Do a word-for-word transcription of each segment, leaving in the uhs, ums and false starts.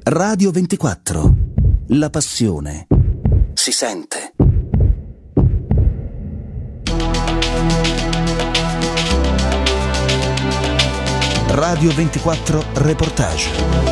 Radio ventiquattro. La passione si sente. Radio ventiquattro Reportage.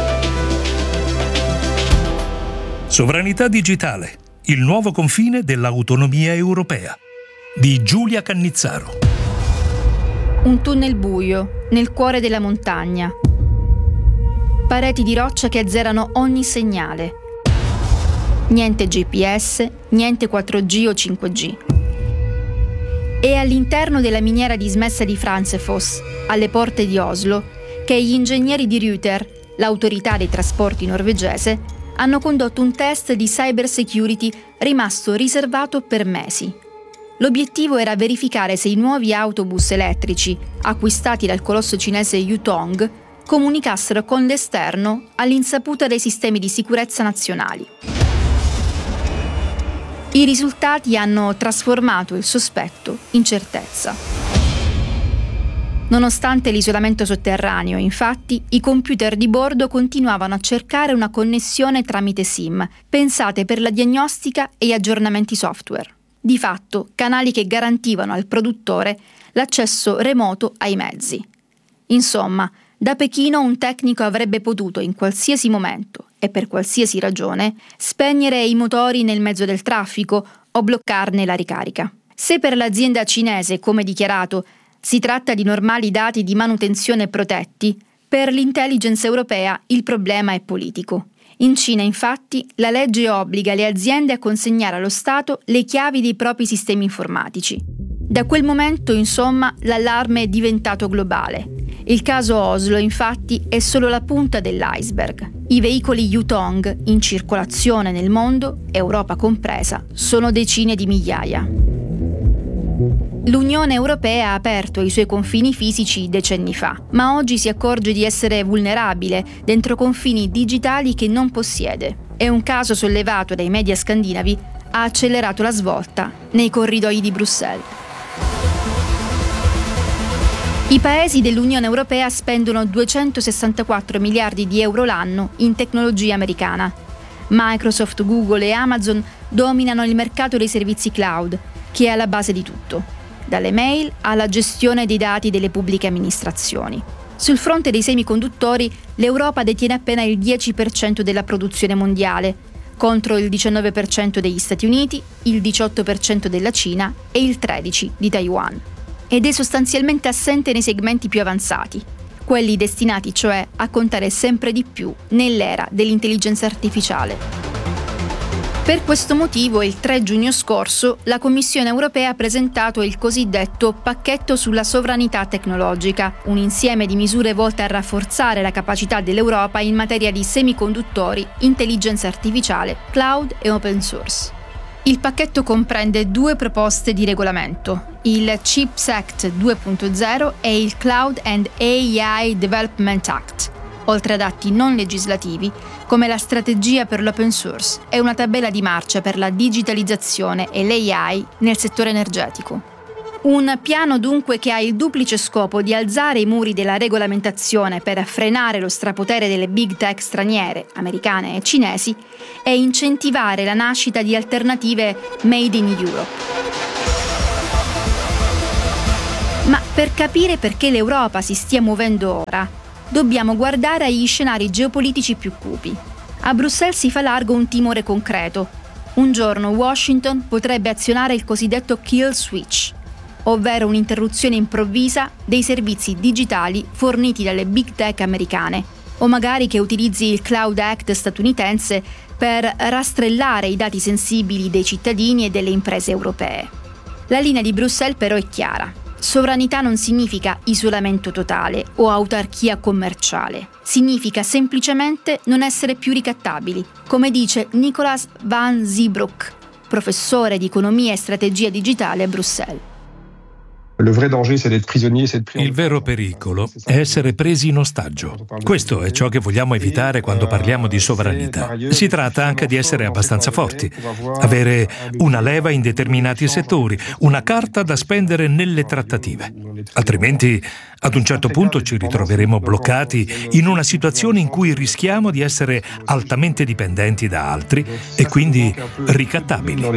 Sovranità digitale, il nuovo confine dell'autonomia europea, di Giulia Cannizzaro. Un tunnel buio, nel cuore della montagna. Pareti di roccia che azzerano ogni segnale. Niente G P S, niente quattro G o cinque G. È all'interno della miniera dismessa di Francefoss, alle porte di Oslo, che gli ingegneri di Ruter, l'autorità dei trasporti norvegese, hanno condotto un test di cyber security rimasto riservato per mesi. L'obiettivo era verificare se i nuovi autobus elettrici, acquistati dal colosso cinese Yutong, comunicassero con l'esterno all'insaputa dei sistemi di sicurezza nazionali. I risultati hanno trasformato il sospetto in certezza. Nonostante l'isolamento sotterraneo, infatti, i computer di bordo continuavano a cercare una connessione tramite SIM, pensate per la diagnostica e gli aggiornamenti software. Di fatto, canali che garantivano al produttore l'accesso remoto ai mezzi. Insomma, da Pechino un tecnico avrebbe potuto in qualsiasi momento e per qualsiasi ragione spegnere i motori nel mezzo del traffico o bloccarne la ricarica. Se per l'azienda cinese, come dichiarato, si tratta di normali dati di manutenzione protetti, per l'intelligence europea il problema è politico. In Cina, infatti, la legge obbliga le aziende a consegnare allo Stato le chiavi dei propri sistemi informatici. Da quel momento, insomma, l'allarme è diventato globale. Il caso Oslo, infatti, è solo la punta dell'iceberg. I veicoli Yutong in circolazione nel mondo, Europa compresa, sono decine di migliaia. L'Unione Europea ha aperto i suoi confini fisici decenni fa, ma oggi si accorge di essere vulnerabile dentro confini digitali che non possiede. E un caso sollevato dai media scandinavi ha accelerato la svolta nei corridoi di Bruxelles. I paesi dell'Unione Europea spendono duecentosessantaquattro miliardi di euro l'anno in tecnologia americana. Microsoft, Google e Amazon dominano il mercato dei servizi cloud, che è alla base di tutto, dalle mail alla gestione dei dati delle pubbliche amministrazioni. Sul fronte dei semiconduttori, l'Europa detiene appena il dieci per cento della produzione mondiale, contro il diciannove per cento degli Stati Uniti, il diciotto per cento della Cina e il tredici per cento di Taiwan. Ed è sostanzialmente assente nei segmenti più avanzati, quelli destinati cioè a contare sempre di più nell'era dell'intelligenza artificiale. Per questo motivo, il tre giugno scorso, la Commissione europea ha presentato il cosiddetto pacchetto sulla sovranità tecnologica, un insieme di misure volte a rafforzare la capacità dell'Europa in materia di semiconduttori, intelligenza artificiale, cloud e open source. Il pacchetto comprende due proposte di regolamento, il Chips Act due punto zero e il Cloud and A I Development Act, oltre ad atti non legislativi come la strategia per l'open source e una tabella di marcia per la digitalizzazione e l'A I nel settore energetico. Un piano dunque che ha il duplice scopo di alzare i muri della regolamentazione per frenare lo strapotere delle big tech straniere, americane e cinesi, e incentivare la nascita di alternative made in Europe. Ma per capire perché l'Europa si stia muovendo ora, dobbiamo guardare agli scenari geopolitici più cupi. A Bruxelles si fa largo un timore concreto. Un giorno Washington potrebbe azionare il cosiddetto kill switch, ovvero un'interruzione improvvisa dei servizi digitali forniti dalle big tech americane, o magari che utilizzi il Cloud Act statunitense per rastrellare i dati sensibili dei cittadini e delle imprese europee. La linea di Bruxelles però è chiara. Sovranità non significa isolamento totale o autarchia commerciale. Significa semplicemente non essere più ricattabili, come dice Nicolas van Zeebroek, professore di economia e strategia digitale a Bruxelles. Il vero pericolo è essere presi in ostaggio. Questo è ciò che vogliamo evitare quando parliamo di sovranità. Si tratta anche di essere abbastanza forti, avere una leva in determinati settori, una carta da spendere nelle trattative. Altrimenti, ad un certo punto ci ritroveremo bloccati in una situazione in cui rischiamo di essere altamente dipendenti da altri e quindi ricattabili.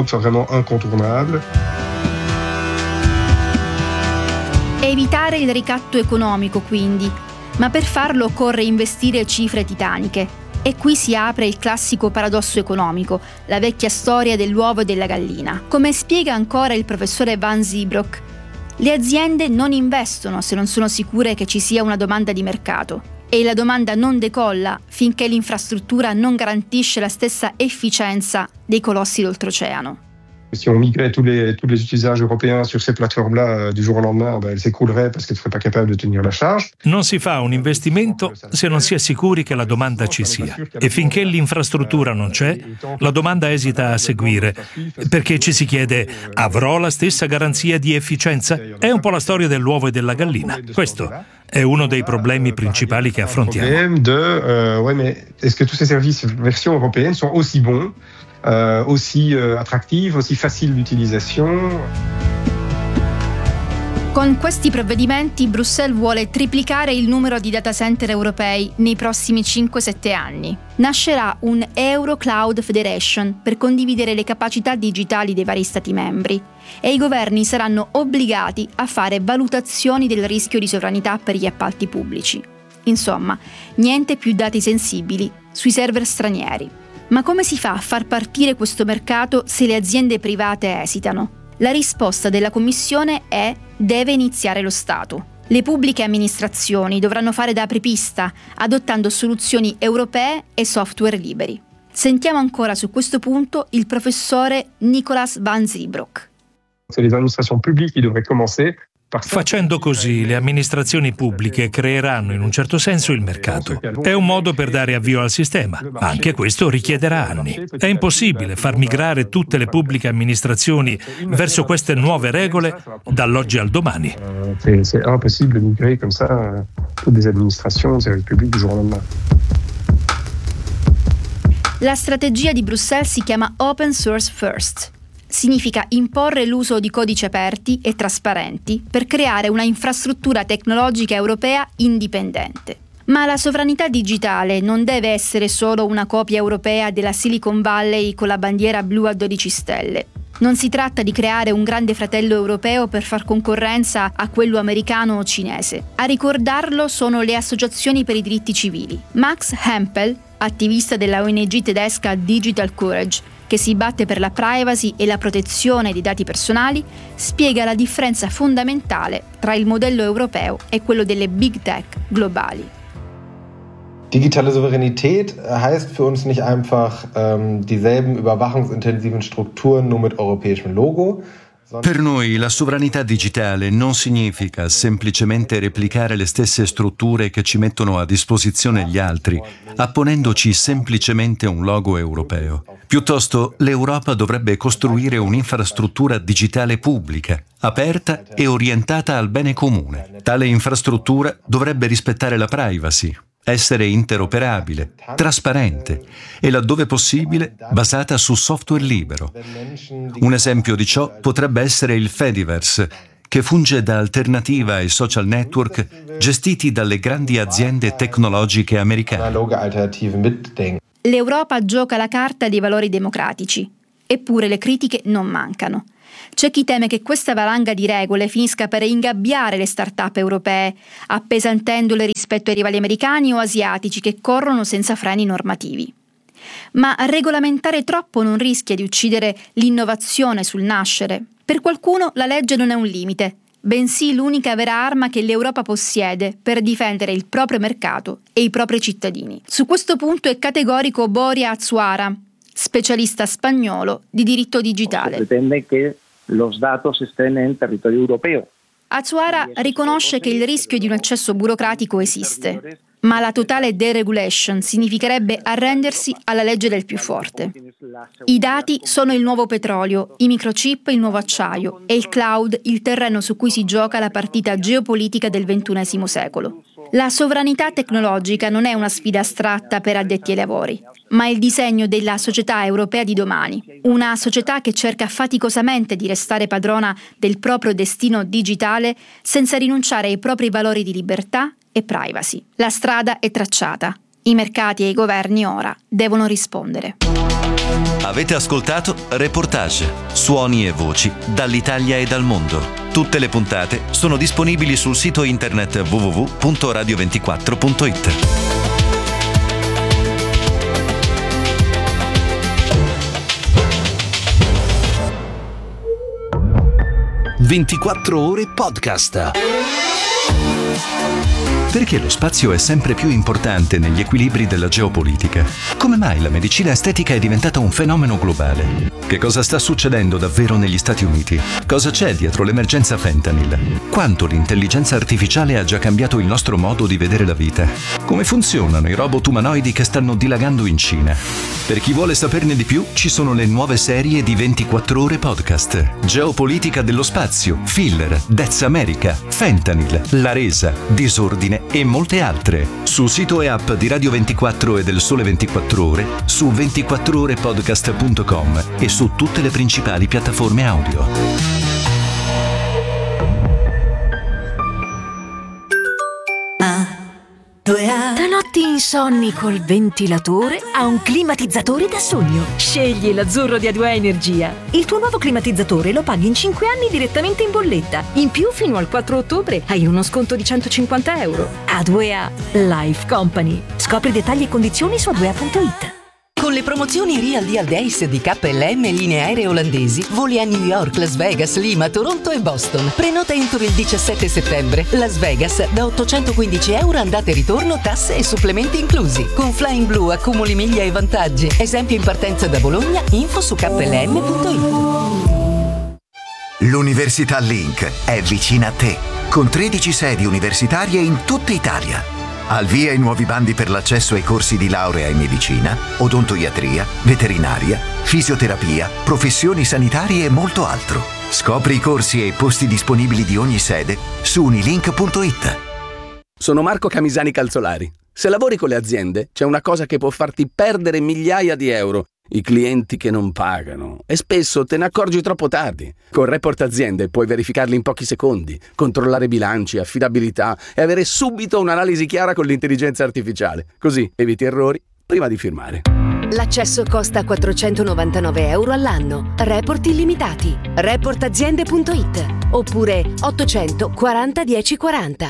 Evitare il ricatto economico, quindi, ma per farlo occorre investire cifre titaniche. E qui si apre il classico paradosso economico, la vecchia storia dell'uovo e della gallina. Come spiega ancora il professore Van Zybroek, le aziende non investono se non sono sicure che ci sia una domanda di mercato. E la domanda non decolla finché l'infrastruttura non garantisce la stessa efficienza dei colossi d'oltreoceano. Si on migrait tous les, tous les utilisateurs européens sur ces plateformes-là du jour au lendemain, ben, elles s'écrouleraient parce qu'elles ne seraient pas capables de tenir la charge. Non si fa un investimento se non si è sicuri che la domanda ci sia. E finché l'infrastruttura non c'è, la domanda esita a seguire, perché ci si chiede: avrò la stessa garanzia di efficienza? È un po' la storia dell'uovo e della gallina. Questo è uno dei problemi principali che affrontiamo. Il problema de, uh, ouais, mais est-ce que tous ces services version européenne sont aussi bons? Euh, aussi euh, attractive, aussi facile d'utilisation. Con questi provvedimenti Bruxelles vuole triplicare il numero di data center europei nei prossimi cinque sette anni. Nascerà un Euro Cloud Federation per condividere le capacità digitali dei vari Stati membri e i governi saranno obbligati a fare valutazioni del rischio di sovranità per gli appalti pubblici. Insomma, niente più dati sensibili sui server stranieri. Ma come si fa a far partire questo mercato se le aziende private esitano? La risposta della Commissione è: deve iniziare lo Stato. Le pubbliche amministrazioni dovranno fare da apripista, adottando soluzioni europee e software liberi. Sentiamo ancora su questo punto il professore Nicolas Van Zybroek. C'est les administrations publiques qui devraient commencer. Facendo così, le amministrazioni pubbliche creeranno in un certo senso il mercato. È un modo per dare avvio al sistema, ma anche questo richiederà anni. È impossibile far migrare tutte le pubbliche amministrazioni verso queste nuove regole dall'oggi al domani. C'est impossible de migrer comme ça toutes les administrations, les services publics du jour au lendemain. La strategia di Bruxelles si chiama Open Source First. Significa imporre l'uso di codici aperti e trasparenti per creare una infrastruttura tecnologica europea indipendente. Ma la sovranità digitale non deve essere solo una copia europea della Silicon Valley con la bandiera blu a dodici stelle. Non si tratta di creare un grande fratello europeo per far concorrenza a quello americano o cinese. A ricordarlo sono le associazioni per i diritti civili. Max Hempel, attivista della O N G tedesca Digital Courage, che si batte per la privacy e la protezione dei dati personali, spiega la differenza fondamentale tra il modello europeo e quello delle big tech globali. Digitale Souveränität heißt für uns nicht einfach ähm, dieselben überwachungsintensiven Strukturen nur mit europäischem Logo. Per noi la sovranità digitale non significa semplicemente replicare le stesse strutture che ci mettono a disposizione gli altri, apponendoci semplicemente un logo europeo. Piuttosto, l'Europa dovrebbe costruire un'infrastruttura digitale pubblica, aperta e orientata al bene comune. Tale infrastruttura dovrebbe rispettare la privacy, essere interoperabile, trasparente e, laddove possibile, basata su software libero. Un esempio di ciò potrebbe essere il Fediverse, che funge da alternativa ai social network gestiti dalle grandi aziende tecnologiche americane. L'Europa gioca la carta dei valori democratici, eppure le critiche non mancano. C'è chi teme che questa valanga di regole finisca per ingabbiare le start-up europee, appesantendole rispetto ai rivali americani o asiatici che corrono senza freni normativi. Ma regolamentare troppo non rischia di uccidere l'innovazione sul nascere. Per qualcuno la legge non è un limite, bensì l'unica vera arma che l'Europa possiede per difendere il proprio mercato e i propri cittadini. Su questo punto è categorico Boria Azuara, specialista spagnolo di diritto digitale. Pretende che los datos estén en territorio europeo. Azuara riconosce che il rischio di un eccesso burocratico esiste. Ma la totale deregulation significherebbe arrendersi alla legge del più forte. I dati sono il nuovo petrolio, i microchip il nuovo acciaio e il cloud il terreno su cui si gioca la partita geopolitica del ventunesimo secolo. La sovranità tecnologica non è una sfida astratta per addetti ai lavori, ma il disegno della società europea di domani, una società che cerca faticosamente di restare padrona del proprio destino digitale senza rinunciare ai propri valori di libertà e privacy. La strada è tracciata. I mercati e i governi ora devono rispondere. Avete ascoltato Reportage, suoni e voci dall'Italia e dal mondo. Tutte le puntate sono disponibili sul sito internet w w w punto radio ventiquattro punto it. ventiquattro ore podcast. Perché lo spazio è sempre più importante negli equilibri della geopolitica? Come mai la medicina estetica è diventata un fenomeno globale? Che cosa sta succedendo davvero negli Stati Uniti? Cosa c'è dietro l'emergenza fentanyl? Quanto l'intelligenza artificiale ha già cambiato il nostro modo di vedere la vita? Come funzionano i robot umanoidi che stanno dilagando in Cina? Per chi vuole saperne di più, ci sono le nuove serie di ventiquattro ore podcast. Geopolitica dello spazio, Filler, That's America, Fentanyl, La Resa, Disordine e molte altre. Sul sito e app di Radio ventiquattro e del Sole ventiquattro Ore, su ventiquattro ore podcast punto com e su tutte le principali piattaforme audio. Da notti insonni col ventilatore a un climatizzatore da sogno. Scegli l'azzurro di A due A Energia. Il tuo nuovo climatizzatore lo paghi in cinque anni direttamente in bolletta. In più, fino al quattro ottobre hai uno sconto di centocinquanta euro. A due A Life Company. Scopri dettagli e condizioni su a due a punto it. Con le promozioni Real Deal Days di K L M e linee aeree olandesi, voli a New York, Las Vegas, Lima, Toronto e Boston. Prenota entro il diciassette settembre. Las Vegas da ottocentoquindici euro andata e ritorno, tasse e supplementi inclusi. Con Flying Blue accumuli miglia e vantaggi. Esempio in partenza da Bologna, info su k l m punto it. L'Università Link è vicina a te, con tredici sedi universitarie in tutta Italia. Al via i nuovi bandi per l'accesso ai corsi di laurea in medicina, odontoiatria, veterinaria, fisioterapia, professioni sanitarie e molto altro. Scopri i corsi e i posti disponibili di ogni sede su unilink punto it. Sono Marco Camisani Calzolari. Se lavori con le aziende, c'è una cosa che può farti perdere migliaia di euro: i clienti che non pagano. E spesso te ne accorgi troppo tardi. Con Report Aziende puoi verificarli in pochi secondi, controllare bilanci, affidabilità e avere subito un'analisi chiara con l'intelligenza artificiale. Così eviti errori prima di firmare. L'accesso costa quattrocentonovantanove euro all'anno. Report illimitati. report aziende punto it oppure ottocento quaranta dieci quaranta.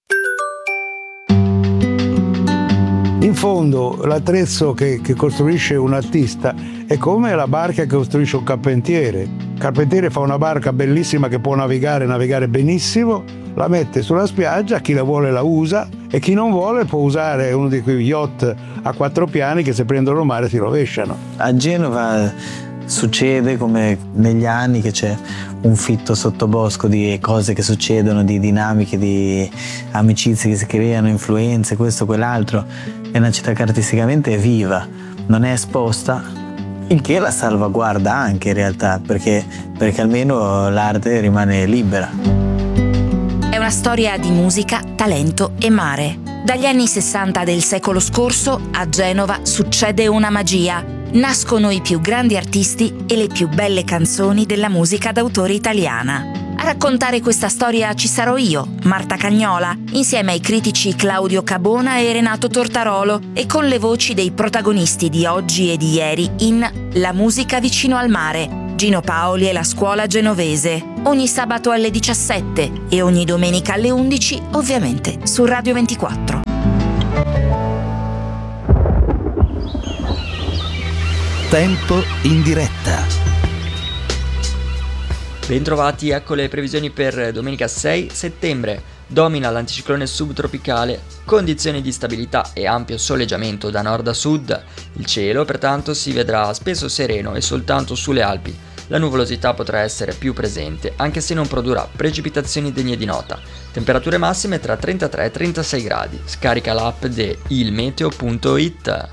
In fondo l'attrezzo che, che costruisce un artista è come la barca che costruisce un carpentiere. Il carpentiere fa una barca bellissima che può navigare, navigare benissimo, la mette sulla spiaggia, chi la vuole la usa e chi non vuole può usare uno di quei yacht a quattro piani che se prendono il mare si rovesciano. A Genova succede come negli anni che c'è un fitto sottobosco di cose che succedono, di dinamiche, di amicizie che si creano, influenze, questo, quell'altro. È una città che artisticamente è viva, non è esposta, il che la salvaguarda anche in realtà, perché, perché almeno l'arte rimane libera. È una storia di musica, talento e mare. Dagli anni sessanta del secolo scorso a Genova succede una magia. Nascono i più grandi artisti e le più belle canzoni della musica d'autore italiana. A raccontare questa storia ci sarò io, Marta Cagnola, insieme ai critici Claudio Cabona e Renato Tortarolo e con le voci dei protagonisti di oggi e di ieri in La musica vicino al mare, Gino Paoli e la scuola genovese. Ogni sabato alle diciassette e ogni domenica alle undici, ovviamente su Radio ventiquattro. Tempo in diretta. Bentrovati, ecco le previsioni per domenica sei settembre. Domina l'anticiclone subtropicale, condizioni di stabilità e ampio soleggiamento da nord a sud. Il cielo pertanto si vedrà spesso sereno e soltanto sulle Alpi. la nuvolosità potrà essere più presente, anche se non produrrà precipitazioni degne di nota. Temperature massime tra trentatré e trentasei gradi. Scarica l'app di ilmeteo punto it.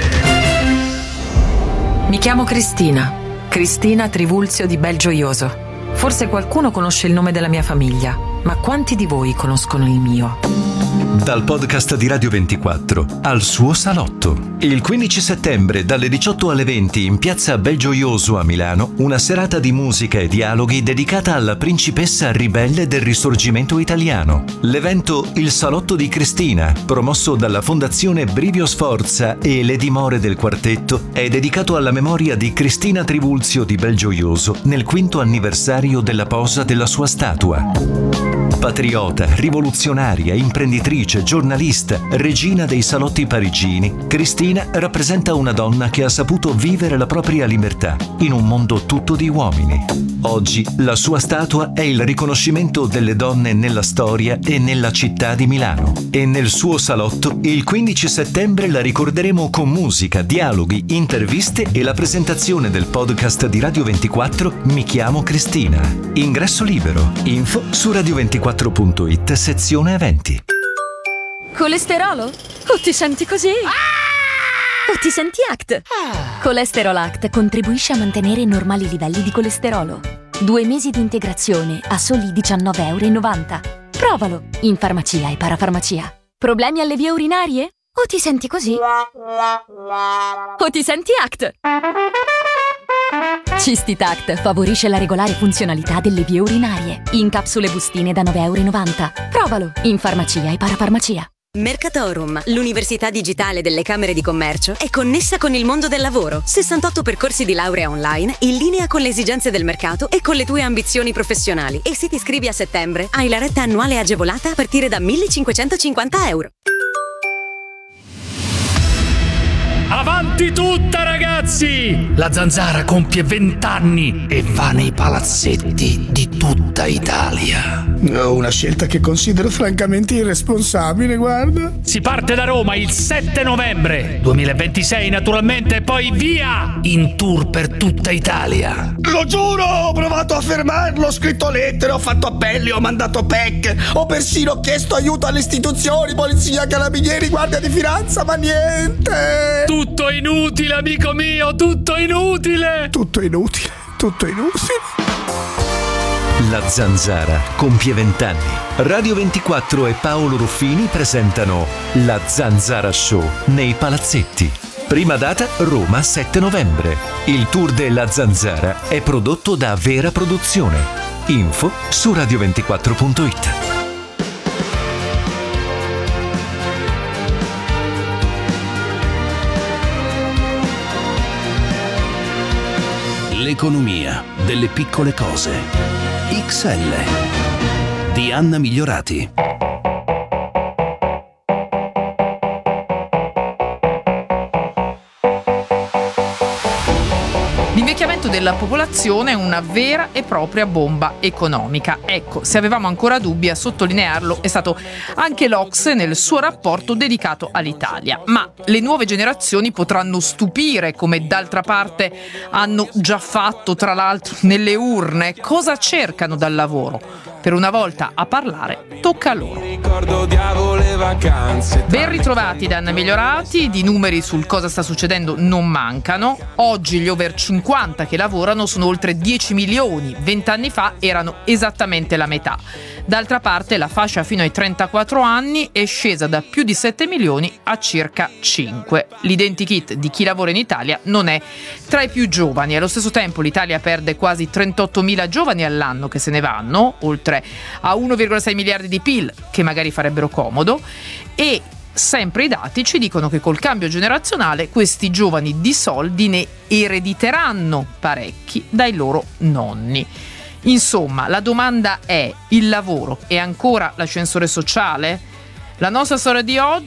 Mi chiamo Cristina, Cristina Trivulzio di Belgioioso. Forse qualcuno conosce il nome della mia famiglia, ma quanti di voi conoscono il mio? Dal podcast di Radio ventiquattro al suo salotto. Il quindici settembre dalle diciotto alle venti in piazza Belgioioso a Milano, una serata di musica e dialoghi dedicata alla principessa ribelle del risorgimento italiano. L'evento Il Salotto di Cristina, promosso dalla Fondazione Brivio Sforza e le dimore del quartetto, è dedicato alla memoria di Cristina Trivulzio di Belgioioso nel quinto anniversario della posa della sua statua. Patriota, rivoluzionaria, imprenditrice, giornalista, regina dei salotti parigini, Cristina rappresenta una donna che ha saputo vivere la propria libertà in un mondo tutto di uomini. Oggi la sua statua è il riconoscimento delle donne nella storia e nella città di Milano. E nel suo salotto, il quindici settembre la ricorderemo con musica, dialoghi, interviste e la presentazione del podcast di Radio ventiquattro Mi chiamo Cristina. Ingresso libero. Info su radio ventiquattro punto it, sezione eventi. Colesterolo? O ti senti così? Ah! O ti senti Act? Ah! Colesterol Act contribuisce a mantenere normali livelli di colesterolo. Due mesi di integrazione a soli diciannove virgola novanta euro. Provalo in farmacia e parafarmacia. Problemi alle vie urinarie? O ti senti così? O ti senti Act? Cistitact favorisce la regolare funzionalità delle vie urinarie. In capsule bustine da nove virgola novanta euro. Provalo in farmacia e parafarmacia. Mercatorum, l'università digitale delle Camere di Commercio, è connessa con il mondo del lavoro. sessantotto percorsi di laurea online in linea con le esigenze del mercato e con le tue ambizioni professionali. E se ti iscrivi a settembre, hai la retta annuale agevolata a partire da millecinquecentocinquanta euro. Avanti tutta, ragazzi! La Zanzara compie vent'anni e va nei palazzetti di tutta Italia. Una scelta che considero francamente irresponsabile, guarda. Si parte da Roma il sette novembre duemilaventisei, naturalmente, e poi via! In tour per tutta Italia. Lo giuro, ho provato a fermarlo, ho scritto lettere, ho fatto appelli, ho mandato P E C, ho persino chiesto aiuto alle istituzioni, polizia, carabinieri, guardia di finanza, ma niente! Tutto inutile, amico mio, tutto inutile! Tutto inutile, tutto inutile. La Zanzara compie vent'anni. Radio ventiquattro e Paolo Ruffini presentano La Zanzara Show nei palazzetti. Prima data Roma sette novembre. Il tour della Zanzara è prodotto da Vera Produzione. Info su radio ventiquattro punto it. L'economia delle piccole cose. X L di Anna Migliorati. L'invecchiamento della popolazione è una vera e propria bomba economica. Ecco, se avevamo ancora dubbi, a sottolinearlo è stato anche l'O C S E nel suo rapporto dedicato all'Italia. Ma le nuove generazioni potranno stupire, come d'altra parte hanno già fatto, tra l'altro, nelle urne. Cosa cercano dal lavoro? Per una volta a parlare tocca a loro. Ben ritrovati da Anna Migliorati, di numeri sul cosa sta succedendo non mancano. Oggi gli over cinquanta che lavorano sono oltre dieci milioni, vent'anni fa erano esattamente la metà. D'altra parte la fascia fino ai trentaquattro anni è scesa da più di sette milioni a circa cinque. L'identikit di chi lavora in Italia non è tra i più giovani. Allo stesso tempo l'Italia perde quasi trentottomila giovani all'anno che se ne vanno, oltre a uno virgola sei miliardi di P I L che magari farebbero comodo, e sempre i dati ci dicono che col cambio generazionale questi giovani di soldi ne erediteranno parecchi dai loro nonni. Insomma, la domanda è: il lavoro è ancora l'ascensore sociale? La nostra storia di oggi